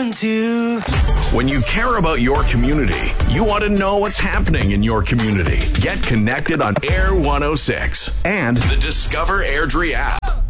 one, two. When you care about your community, you want to know what's happening in your community. Get connected on Air 106 and the Discover Airdrie app.